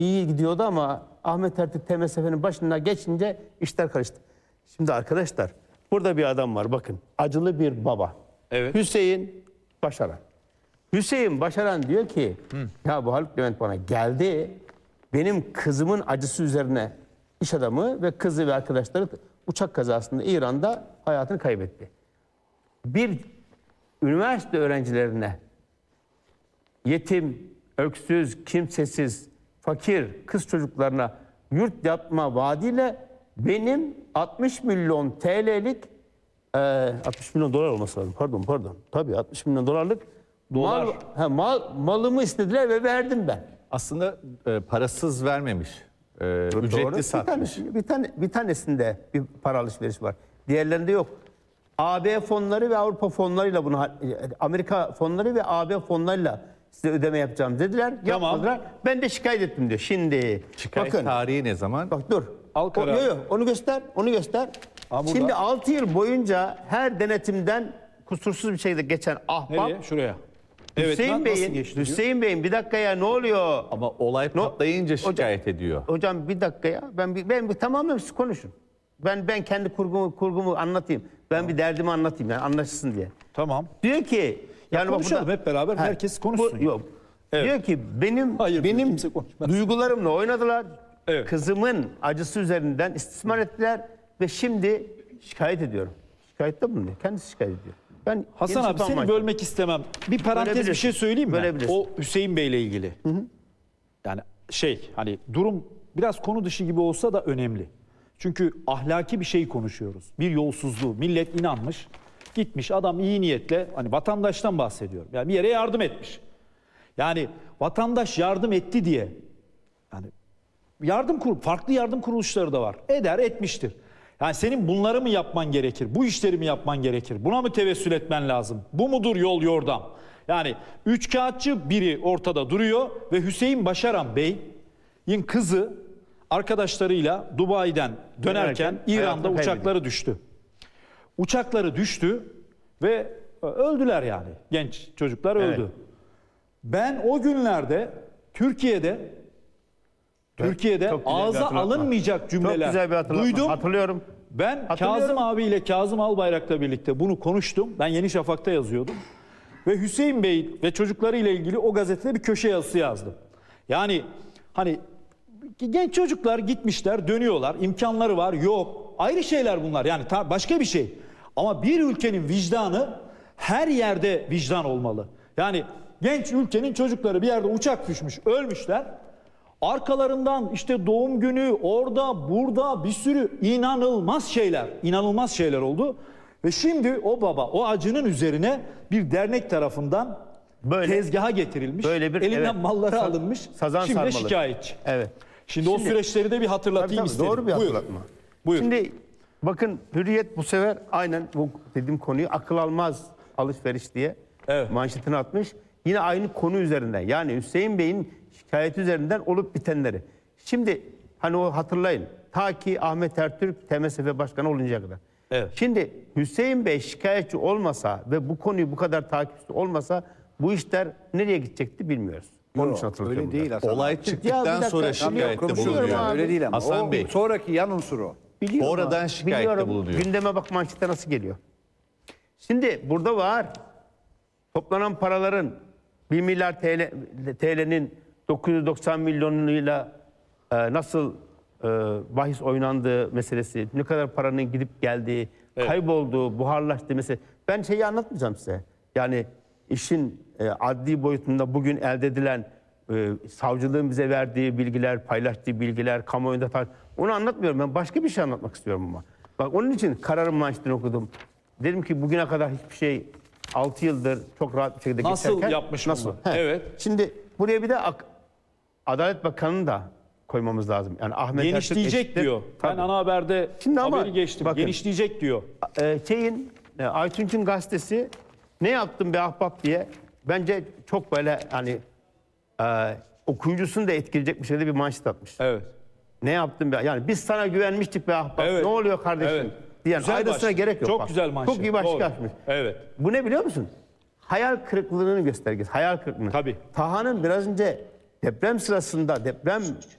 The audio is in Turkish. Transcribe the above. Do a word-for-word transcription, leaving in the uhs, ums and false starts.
iyi gidiyordu ama Ahmet Ertürk T M S F'nin başına geçince işler karıştı. Şimdi arkadaşlar burada bir adam var bakın. Acılı bir baba. Evet. Hüseyin Başaran. Hüseyin Başaran diyor ki Hı. ya bu Haluk Levent bana geldi. Benim kızımın acısı üzerine iş adamı ve kızı ve arkadaşları uçak kazasında İran'da hayatını kaybetti. Bir üniversite öğrencilerine yetim, öksüz, kimsesiz, fakir kız çocuklarına yurt yapma vaadiyle benim altmış milyon T L'lik e, altmış milyon dolar olması lazım. Pardon pardon. Tabii altmış milyon dolarlık Dolar. mal, he, mal malımı istediler ve verdim ben. Aslında e, parasız vermemiş. E, ücretli Doğru. satmış. Bir, tane, bir, tane, bir tanesinde bir para alışveriş var. Diğerlerinde yok. A B fonları ve Avrupa fonlarıyla bunu, Amerika fonları ve A B fonlarıyla size ödeme yapacağım dediler. Tamam. Yapmadılar. Ben de şikayet ettim diyor. Şimdi Şikayet bakın. tarihi ne zaman? Bak dur. Al O, kararı. yo, yo, onu göster. Onu göster. Ha, burada. Şimdi altı yıl boyunca her denetimden kusursuz bir şekilde geçen ahbap Nereye? Şuraya. Evet, Hüseyin nasıl Bey'in geçti diyor? Hüseyin Bey'in bir dakika ya ne oluyor? Ama olay patlayınca şikayet ediyor. Hocam bir dakika ya. Ben bir, ben bir tamamen siz konuşun. Ben ben kendi kurgumu kurgumu anlatayım. Ben bir derdimi anlatayım yani anlaşılsın diye. Tamam. Diyor ki yani bak konuşalım burada- hep beraber, Ha, herkes konuşsun bu- yok. Evet. Diyor ki benim Hayır, benim kimse konuşmaz. duygularımla oynadılar. Evet. Kızımın acısı üzerinden istismar ettiler ve şimdi şikayet ediyorum. Şikayette bulunuyor. Kendisi şikayet ediyor. Ben Hasan Yeni abi Sultan seni Mahkemesi- bölmek istemem. Bir parantez bir Bölebilirsin. şey söyleyeyim mi? Bölebilirsin. O Hüseyin Bey ile ilgili. Yani şey hani durum biraz konu dışı gibi olsa da önemli. Çünkü ahlaki bir şey konuşuyoruz. Bir yolsuzluğu. Millet inanmış. Gitmiş adam iyi niyetle hani vatandaştan bahsediyorum. Yani bir yere yardım etmiş. Yani vatandaş yardım etti diye yani yardım kurul farklı yardım kuruluşları da var. Eder etmiştir. Yani senin bunları mı yapman gerekir? Bu işleri mi yapman gerekir? Buna mı tevessül etmen lazım? Bu mudur yol yordam? Yani üçkağıtçı biri ortada duruyor ve Hüseyin Başaran Bey'in kızı arkadaşlarıyla Dubai'den dönerken Dönerken İran'da hayatını uçakları kaybediyor. düştü. Uçakları düştü ve öldüler yani. Genç çocuklar öldü. Evet. Ben o günlerde Türkiye'de Türkiye'de Çok güzel bir ağza hatırlatma. alınmayacak cümleler Çok güzel bir hatırlatma. duydum. Hatırlıyorum. Ben Hatırlıyorum. Kazım abiyle Kazım Albayrak'la birlikte bunu konuştum. Ben Yeni Şafak'ta yazıyordum. Ve Hüseyin Bey ve çocuklarıyla ilgili o gazetede bir köşe yazısı yazdım. Yani hani genç çocuklar gitmişler, dönüyorlar. İmkanları var, yok. Ayrı şeyler bunlar. Yani ta- başka bir şey. Ama bir ülkenin vicdanı her yerde vicdan olmalı. Yani genç ülkenin çocukları bir yerde uçak düşmüş, ölmüşler. Arkalarından işte doğum günü, orada, burada bir sürü inanılmaz şeyler, inanılmaz şeyler oldu. Ve şimdi o baba, o acının üzerine bir dernek tarafından Böyle- tezgaha getirilmiş. böyle bir- elinden evet. malları Sa- alınmış. sazan şimdi de sarmalı. şikayetçi. Evet. Şimdi, o Şimdi- süreçleri de bir hatırlatayım Tabii, tabii, istedim. doğru bir Buyur. hatırlatma. Buyur. Şimdi bakın Hürriyet bu sefer aynen bu dediğim konuyu akıl almaz alışveriş diye Evet. manşetini atmış. Yine aynı konu üzerinden yani Hüseyin Bey'in şikayeti üzerinden olup bitenleri. Şimdi hani o hatırlayın ta ki Ahmet Ertürk T M S F Başkanı oluncaya kadar. Evet. Şimdi Hüseyin Bey şikayetçi olmasa ve bu konuyu bu kadar takipçi olmasa bu işler nereye gidecekti bilmiyoruz. Onun için hatırlatıyorum. Öyle değil aslında. Olay Ya bir çıktıktan dakika, sonra tam şikayette konuşuyorum bulunuyor. abi. Öyle değil ama. Hasan o Bey. sonraki yan unsur o. Biliyorum Sonradan abi, şikayette biliyorum. bulunuyor. Gündeme bak manşette nasıl geliyor. Şimdi burada var. Toplanan paraların bir milyar T L'nin dokuz yüz doksan milyonuyla e, nasıl e, bahis oynandığı meselesi, ne kadar paranın gidip geldiği, Evet. kaybolduğu, buharlaştığı meselesi. Ben şeyi anlatmayacağım size. Yani işin e, adli boyutunda bugün elde edilen e, savcılığın bize verdiği bilgiler, paylaştığı bilgiler, kamuoyunda tar- onu anlatmıyorum. Ben başka bir şey anlatmak istiyorum ama. Bak onun için kararın manşetini okudum. Dedim ki bugüne kadar hiçbir şey altı yıldır çok rahat bir şekilde Nasıl geçerken. yapmış bunu? He. Evet. Şimdi buraya bir de Ak- Adalet Bakanı'nı da koymamız lazım. Yani Ahmet Ertürk Genişleyecek eşittir. diyor. Ben Tabii. ana haberde Şimdi ama haberi geçtim. bakın. Genişleyecek diyor. e, şeyin e, Aytunç'un gazetesi ne yaptın be ahbap diye bence çok böyle hani e, okuyucusunu da etkileyecek bir şekilde bir manşet atmış. Evet. Ne yaptın be? Yani biz sana güvenmiştik be ahbap. Evet. Ne oluyor kardeşim? Evet. Diyen Güzel ayrısına başlık. gerek yok. Çok bak. güzel manşet. Çok iyi başlık Doğru. açmış. Evet. Bu ne biliyor musun? Hayal kırıklığının göstergesi. Hayal kırıklığı. Tabii. Taha'nın biraz önce deprem sırasında deprem